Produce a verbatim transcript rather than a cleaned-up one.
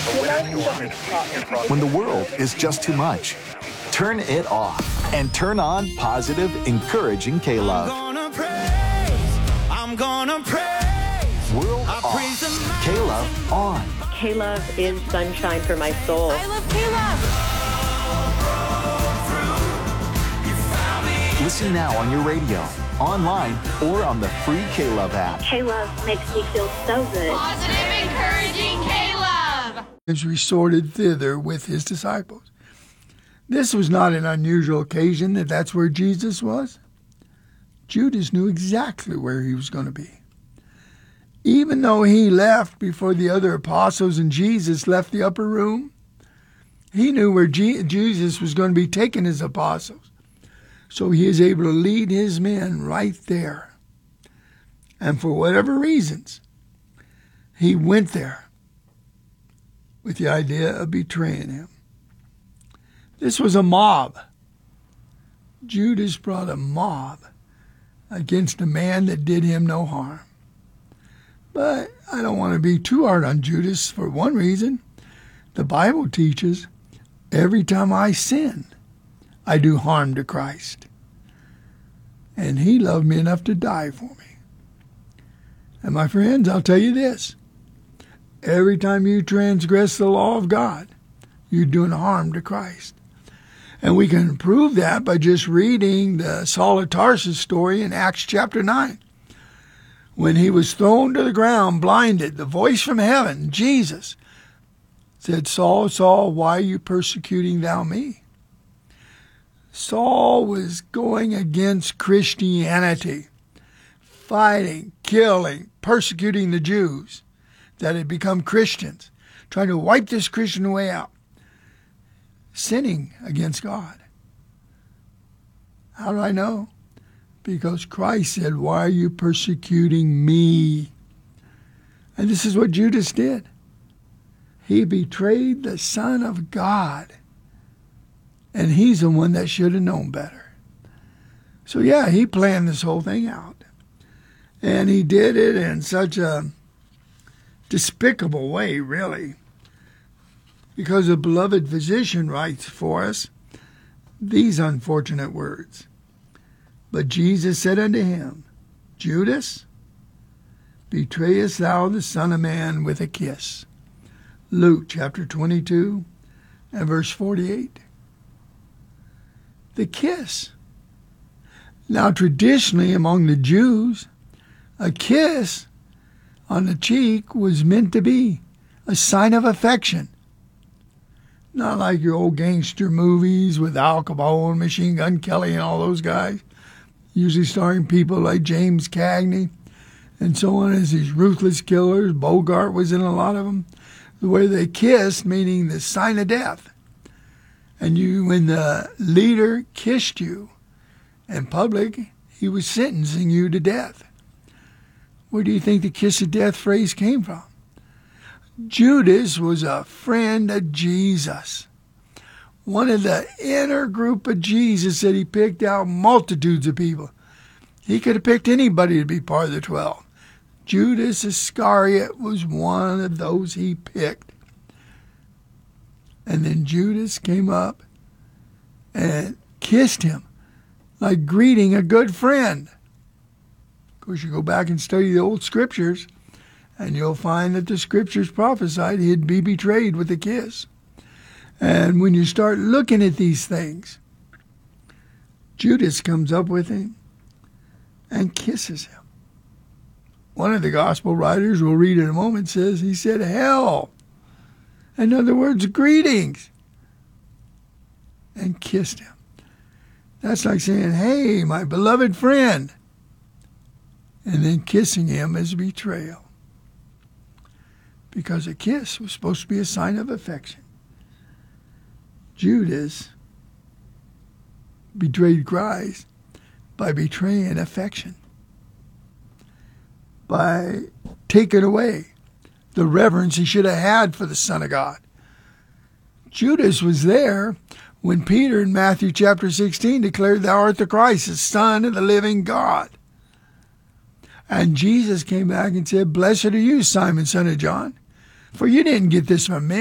When the world is just too much, turn it off and turn on positive, encouraging K-Love. I'm gonna praise, I'm gonna praise. World off, K-Love on. K-Love is sunshine for my soul. I love K-Love. Listen now on your radio, online, or on the free K-Love app. K-Love makes me feel so good. Positive, encouraging K-Love. Is resorted thither with his disciples. This was not an unusual occasion that that's where Jesus was. Judas knew exactly where he was going to be. Even though he left before the other apostles and Jesus left the upper room, he knew where G- Jesus was going to be taking his apostles. So he is able to lead his men right there. And for whatever reasons, he went there with the idea of betraying him. This was a mob. Judas brought a mob against a man that did him no harm. But I don't want to be too hard on Judas for one reason. The Bible teaches every time I sin, I do harm to Christ. And he loved me enough to die for me. And my friends, I'll tell you this. Every time you transgress the law of God, you're doing harm to Christ. And we can prove that by just reading the Saul of Tarsus story in Acts chapter nine. When he was thrown to the ground, blinded, the voice from heaven, Jesus, said, Saul, Saul, why are you persecuting thou me? Saul was going against Christianity, fighting, killing, persecuting the Jews that had become Christians, trying to wipe this Christian way out, sinning against God. How do I know? Because Christ said, why are you persecuting me? And this is what Judas did. He betrayed the Son of God. And he's the one that should have known better. So yeah, he planned this whole thing out. And he did it in such a despicable way, really. Because the beloved physician writes for us these unfortunate words. But Jesus said unto him, Judas, betrayest thou the Son of Man with a kiss? Luke chapter twenty-two and verse forty-eight. The kiss. Now traditionally among the Jews, a kiss on the cheek was meant to be a sign of affection. Not like your old gangster movies with Al Capone, Machine Gun Kelly, and all those guys, usually starring people like James Cagney and so on as these ruthless killers. Bogart was in a lot of them. The way they kissed, meaning the sign of death. And you, when the leader kissed you in public, he was sentencing you to death. Where do you think the kiss of death phrase came from? Judas was a friend of Jesus. One of the inner group of Jesus that he picked out multitudes of people. He could have picked anybody to be part of the twelve. Judas Iscariot was one of those he picked. And then Judas came up and kissed him like greeting a good friend. Of course, you go back and study the old scriptures, and you'll find that the scriptures prophesied he'd be betrayed with a kiss. And when you start looking at these things, Judas comes up with him and kisses him. One of the gospel writers, we'll read in a moment, says he said, hell. In other words, greetings. And kissed him. That's like saying, hey, my beloved friend. And then kissing him is betrayal. Because a kiss was supposed to be a sign of affection. Judas betrayed Christ by betraying affection. By taking away the reverence he should have had for the Son of God. Judas was there when Peter in Matthew chapter sixteen declared, thou art the Christ, the Son of the living God. And Jesus came back and said, blessed are you, Simon, son of John, for you didn't get this from men.